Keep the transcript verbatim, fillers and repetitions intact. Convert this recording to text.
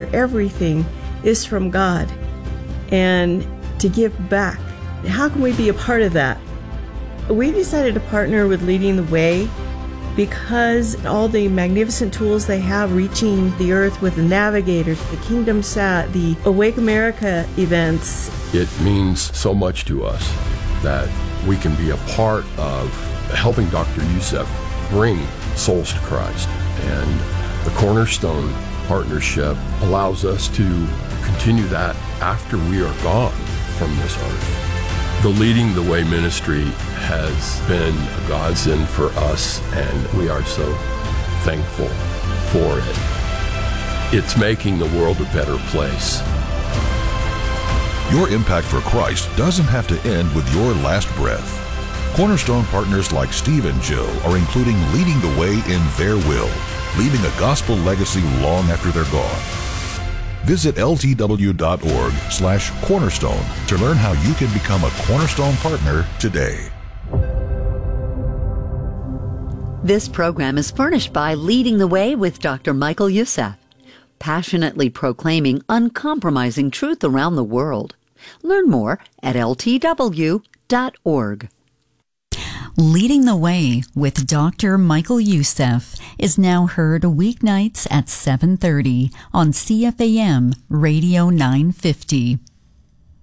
everything is from God, and to give back. How can we be a part of that? We decided to partner with Leading the Way because all the magnificent tools they have reaching the earth with the Navigators, the Kingdom Sat, the Awake America events. It means so much to us that we can be a part of helping Doctor Youssef bring souls to Christ. And the Cornerstone partnership allows us to continue that after we are gone from this earth. The Leading the Way ministry has been a godsend for us, and we are so thankful for it. It's making the world a better place. Your impact for Christ doesn't have to end with your last breath. Cornerstone partners like Steve and Jill are including Leading the Way in their will, leaving a gospel legacy long after they're gone. Visit ltw.org slash cornerstone to learn how you can become a Cornerstone partner today. This program is furnished by Leading the Way with Doctor Michael Youssef, passionately proclaiming uncompromising truth around the world. Learn more at l t w dot org. Leading the Way with Doctor Michael Youssef is now heard weeknights at seven thirty on C F A M Radio nine fifty.